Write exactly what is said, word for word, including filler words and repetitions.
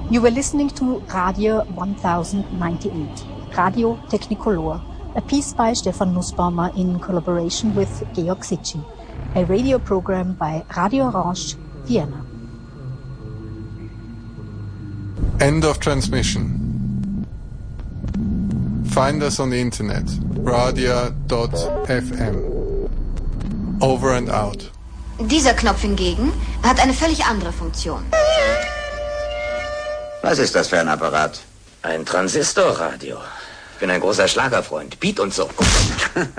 You were listening to Radio one thousand ninety-eight, Radio Technicolor, a piece by Stefan Nussbaumer in collaboration with Georg Sitchin, a radio program by Radio Orange, Vienna. End of transmission. Find us on the internet, radia dot f m. Over and out. Dieser Knopf hingegen hat eine völlig andere Funktion. Was ist das für ein Apparat? Ein Transistorradio. Ich bin ein großer Schlagerfreund. Beat und so.